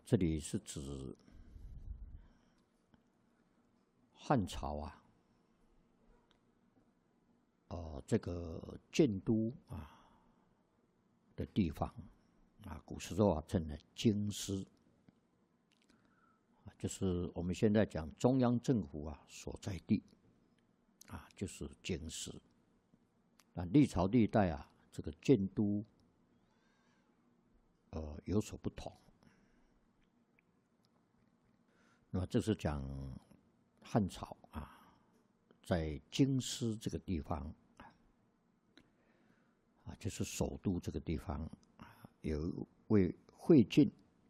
这里是指汉朝啊，这个建都的地方古时候称为京师，就是我们现在讲中央政府所在地就是京师。历朝历代这个建都有所不同。那么这是讲汉朝在京师这个地方就是首都这个地方有一位慧净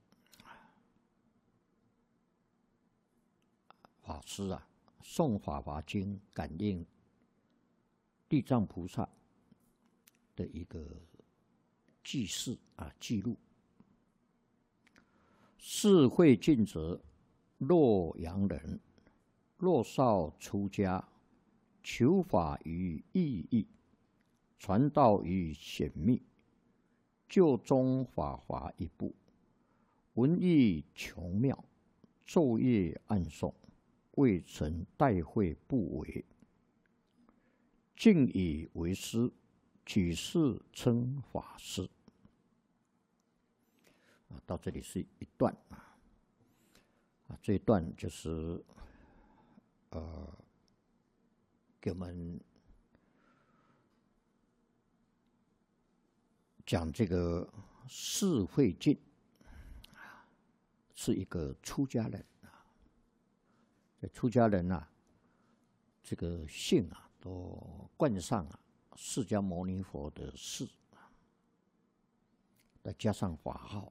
法师诵《法华经》感应地藏菩萨的一个记事记录。是慧净者，洛阳人，若少出家，求法于意义，传道于显密，就中法华一部，文艺穷妙，昼夜暗诵，未曾代会不为。敬以为师，举世称法师。到这里是一段这一段就是给我们讲这个释慧净是一个出家人出家人这个姓都冠上释迦牟尼佛的释，再加上法号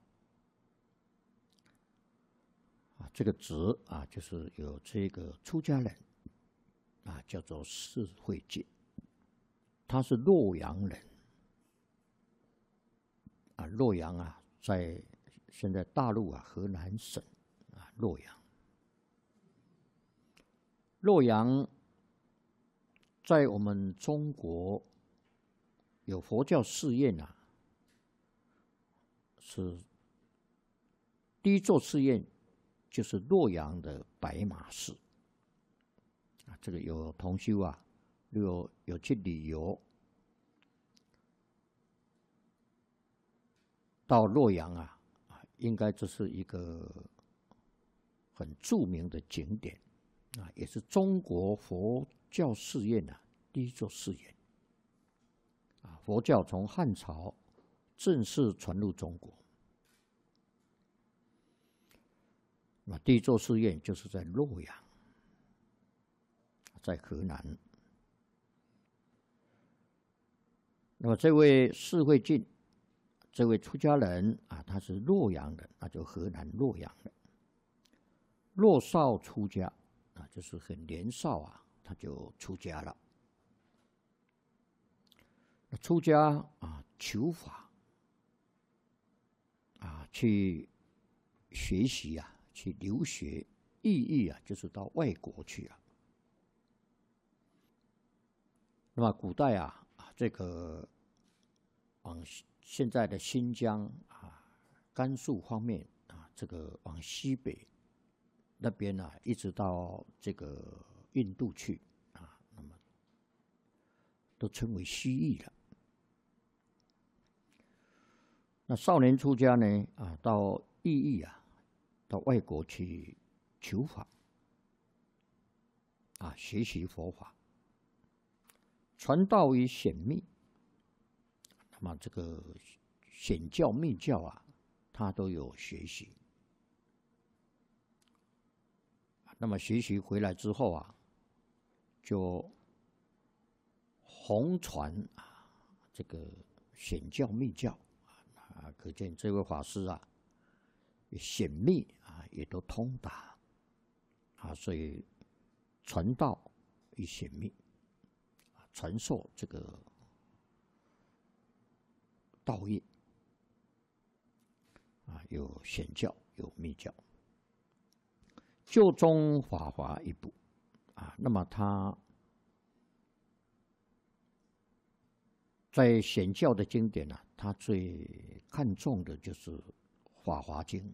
这个职就是有这个出家人叫做释慧净，他是洛阳人洛阳在现在大陆河南省洛阳。洛阳在我们中国有佛教寺院是第一座寺院，就是洛阳的白马寺这个有同修有去旅游到洛阳应该这是一个很著名的景点也是中国佛教寺院第一座寺院佛教从汉朝正式传入中国。那第一座寺院就是在洛阳，在河南。那么这位释慧净，这位出家人他是洛阳人，那就河南洛阳人。若少出家就是很年少他就出家了。出家求法去学习去留学，意义就是到外国去那么古代这个往现在的新疆甘肃方面这个往西北那边一直到这个印度去那么都称为西域了。那少年出家呢到异域到外国去求法学习佛法，传道于显密。那么这个显教密教他都有学习。那么学习回来之后就弘传这个显教密教可见这位法师显密也都通达所以传道与显密传授这个道业有显教有密教，就中法华一部那么他在显教的经典他最看重的就是《法华经》